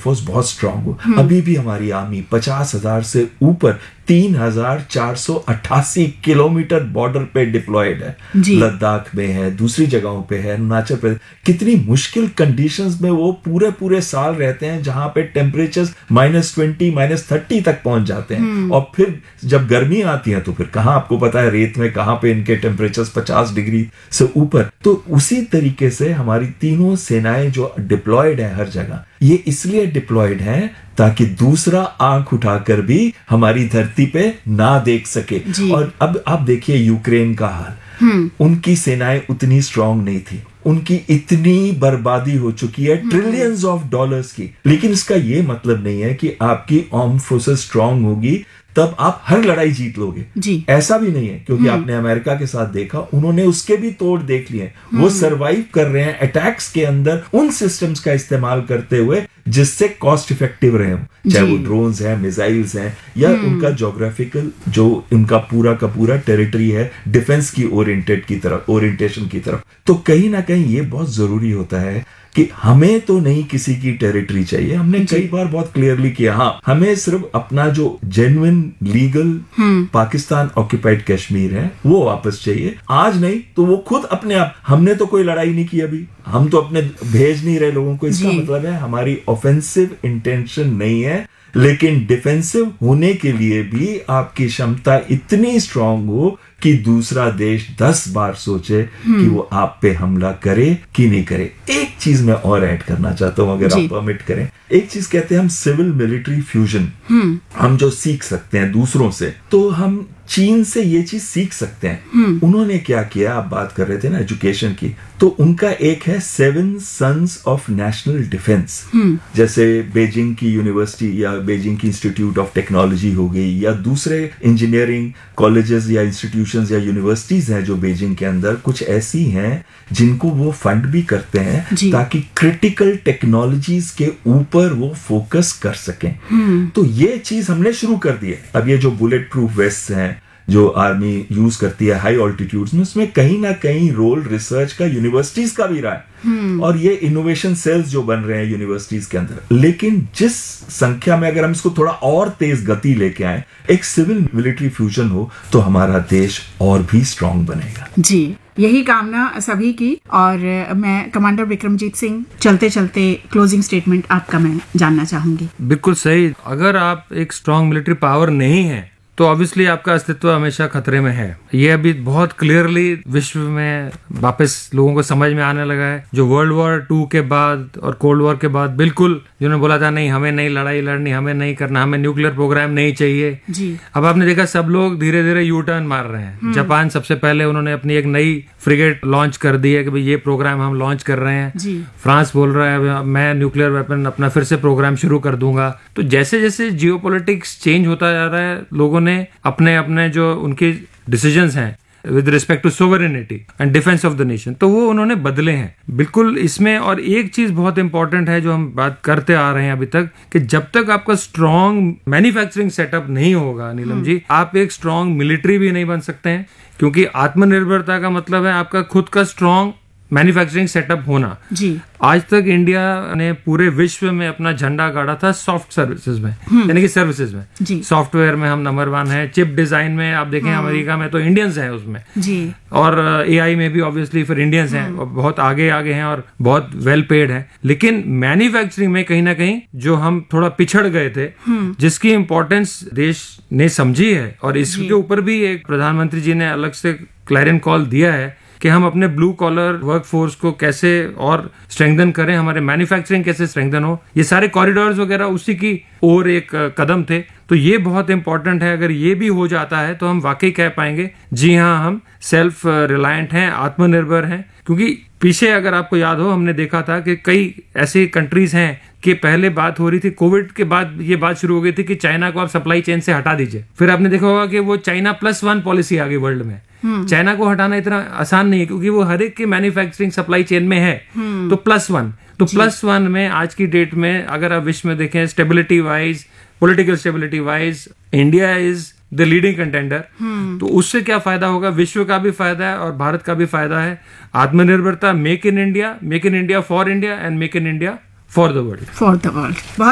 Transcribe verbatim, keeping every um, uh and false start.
Air force बहुत strong हो। अभी भी हमारी आर्मी पचास हजार से ऊपर तीन हजार चार सौ अट्ठासी किलोमीटर बॉर्डर पे डिप्लॉयड है। लद्दाख में है, दूसरी जगहों पे है, अरुणाचल प्रदेश। कितनी मुश्किल कंडीशंस में वो पूरे पूरे साल रहते हैं, जहां पे temperature minus twenty minus thirty तक पहुंच जाते हैं। और फिर जब गर्मी आती है तो फिर कहां, आपको पता है रेत में कहां पे इनके टेम्परेचर पचास डिग्री से ऊपर। तो उसी तरीके से हमारी तीनों सेनाएं जो डिप्लॉयड है हर जगह, ये इसलिए डिप्लॉयड है ताकि दूसरा आंख उठाकर भी हमारी धरती पे ना देख सके। और अब आप देखिए यूक्रेन का हाल, उनकी सेनाएं उतनी स्ट्रांग नहीं थी, उनकी इतनी बर्बादी हो चुकी है ट्रिलियंस ऑफ डॉलर्स की। लेकिन इसका ये मतलब नहीं है कि आपकी आर्म फोर्सेस स्ट्रांग होगी तब आप हर लड़ाई जीत लोगे जी। ऐसा भी नहीं है, क्योंकि आपने अमेरिका के साथ देखा, उन्होंने उसके भी तोड़ देख लिए। वो सरवाइव कर रहे हैं अटैक्स के अंदर उन सिस्टम्स का इस्तेमाल करते हुए जिससे कॉस्ट इफेक्टिव रहे हो, चाहे वो ड्रोन्स हैं, मिसाइल्स हैं, या उनका ज्योग्राफिकल जो उनका पूरा का पूरा टेरिटरी है डिफेंस की ओरिएंटेड की तरफ, ओरिएंटेशन की तरफ। तो कहीं ना कहीं ये बहुत जरूरी होता है कि हमें तो नहीं किसी की टेरिटरी चाहिए। हमने कई बार बहुत क्लियरली किया, हाँ हमें सिर्फ अपना जो genuine legal Pakistan occupied Kashmir है वो वापस चाहिए। आज नहीं तो वो खुद अपने आप, हमने तो कोई लड़ाई नहीं की अभी, हम तो अपने भेज नहीं रहे लोगों को। इसका मतलब है हमारी ऑफेंसिव इंटेंशन नहीं है, लेकिन डिफेंसिव होने के लिए भी आपकी क्षमता इतनी स्ट्रांग हो कि दूसरा देश दस बार सोचे कि वो आप पे हमला करे कि नहीं करे। एक चीज मैं और ऐड करना चाहता हूं, अगर आप परमिट करें। एक चीज कहते हैं हम सिविल मिलिट्री फ्यूजन, हम जो सीख सकते हैं दूसरों से, तो हम चीन से ये चीज सीख सकते हैं। उन्होंने क्या किया, आप बात कर रहे थे ना एजुकेशन की, तो उनका एक है seven sons of national defence. जैसे बीजिंग की यूनिवर्सिटी या बीजिंग की इंस्टीट्यूट ऑफ टेक्नोलॉजी हो गई, या दूसरे इंजीनियरिंग कॉलेजेस या इंस्टीट्यूशंस या यूनिवर्सिटीज हैं जो बीजिंग के अंदर, कुछ ऐसी हैं जिनको वो फंड भी करते हैं ताकि क्रिटिकल टेक्नोलॉजीज के ऊपर वो फोकस कर सकें। तो ये चीज हमने शुरू कर दी है। अब ये जो बुलेट प्रूफ वेस्ट हैं जो आर्मी यूज करती है हाई ऑल्टीट्यूड्स में, उसमें कहीं ना कहीं रोल रिसर्च का यूनिवर्सिटीज का भी रहा है, और ये इनोवेशन सेल्स जो बन रहे हैं यूनिवर्सिटीज के अंदर। लेकिन जिस संख्या में अगर हम इसको थोड़ा और तेज गति लेके आए, एक सिविल मिलिट्री फ्यूजन हो, तो हमारा देश और भी स्ट्रांग बनेगा। जी, यही कामना सभी की। और मैं कमांडर विक्रमजीत सिंह, चलते चलते क्लोजिंग स्टेटमेंट आपका मैं जानना चाहूंगी। बिल्कुल सही। अगर आप एक स्ट्रांग मिलिट्री पावर नहीं है तो ऑब्वियसली आपका अस्तित्व हमेशा खतरे में है। ये अभी बहुत क्लियरली विश्व में वापस लोगों को समझ में आने लगा है। जो वर्ल्ड वॉर टू के बाद और कोल्ड वॉर के बाद बिल्कुल जिन्होंने बोला था नहीं हमें नहीं लड़ाई लड़नी, हमें नहीं करना, हमें न्यूक्लियर प्रोग्राम नहीं चाहिए जी। अब आपने देखा सब लोग धीरे धीरे यू टर्न मार रहे हैं। जापान सबसे पहले उन्होंने अपनी एक नई फ्रिगेट लॉन्च कर दी है कि भाई ये प्रोग्राम हम लॉन्च कर रहे हैं। फ्रांस बोल रहा है मैं न्यूक्लियर वेपन अपना फिर से प्रोग्राम शुरू कर दूंगा। तो जैसे जैसे जियोपॉलिटिक्स चेंज होता जा रहा है, लोगों ने अपने अपने जो उनके डिसीजंस हैं with respect to sovereignty and defence of the nation, तो वो उन्होंने बदले हैं बिल्कुल इसमें। और एक चीज बहुत इंपॉर्टेंट है जो हम बात करते आ रहे हैं अभी तक, कि जब तक आपका स्ट्रॉन्ग मैन्युफैक्चरिंग सेटअप नहीं होगा नीलम जी, आप एक स्ट्रॉन्ग मिलिट्री भी नहीं बन सकते हैं। क्योंकि आत्मनिर्भरता का मतलब है आपका खुद का स्ट्रॉन्ग मैन्युफैक्चरिंग सेटअप होना जी। आज तक इंडिया ने पूरे विश्व में अपना झंडा गाड़ा था सॉफ्ट सर्विसेज में, यानी कि सर्विसेज में। सॉफ्टवेयर में हम नंबर वन है, चिप डिजाइन में आप देखें अमेरिका में तो इंडियंस हैं उसमें जी। और एआई में भी ऑब्वियसली फिर इंडियंस हैं, और बहुत आगे आगे हैं और बहुत वेल पेड हैं। लेकिन मैन्युफैक्चरिंग में कहीं ना कहीं जो हम थोड़ा पिछड़ गए थे, जिसकी इंपॉर्टेंस देश ने समझी है, और इसके ऊपर भी एक प्रधानमंत्री जी ने अलग से क्लैरियन कॉल दिया है कि हम अपने ब्लू कॉलर वर्कफोर्स को कैसे और स्ट्रेंथन करें, हमारे मैन्युफैक्चरिंग कैसे स्ट्रेंथन हो। ये सारे कॉरिडोर्स वगैरह उसी की और एक कदम थे। तो ये बहुत इंपॉर्टेंट है। अगर ये भी हो जाता है तो हम वाकई कह पाएंगे जी हाँ हम सेल्फ रिलायंट हैं, आत्मनिर्भर हैं। क्योंकि पीछे अगर आपको याद हो हमने देखा था कि कई ऐसी कंट्रीज हैं कि पहले बात हो रही थी, कोविड के बाद ये बात शुरू हो गई थी कि चाइना को आप सप्लाई चेन से हटा दीजिए। फिर आपने देखा होगा कि वो चाइना प्लस वन पॉलिसी आ गई वर्ल्ड में। चाइना को हटाना इतना आसान नहीं है क्योंकि वो हर एक के मैन्युफैक्चरिंग सप्लाई चेन में है। तो प्लस वन तो प्लस वन में आज की डेट में अगर आप विश्व में देखें stability wise, political stability wise, India is the leading contender. तो उससे क्या फायदा होगा, विश्व का भी फायदा है और भारत का भी फायदा है। आत्मनिर्भरता, make in India, make in India for India and make in India for the world. For the world.